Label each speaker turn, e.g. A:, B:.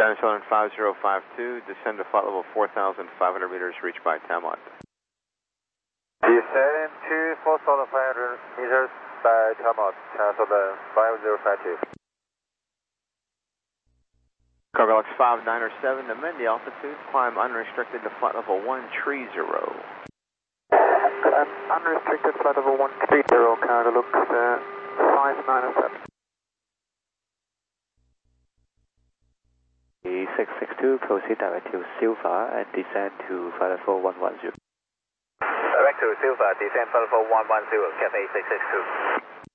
A: San 5052, descend to flight level 4,500 meters, reach by Tamont.
B: Descend to 4,500 meters by Tamont, San 5052.
A: Cargo 5907, amend the altitude, climb unrestricted to flight level 130.
C: Unrestricted flight level 130, Cargo 5907.
D: 662, proceed direct to Silva and descend to flight level 110.
B: Direct to Silva, descend flight level 110, Cathay 662.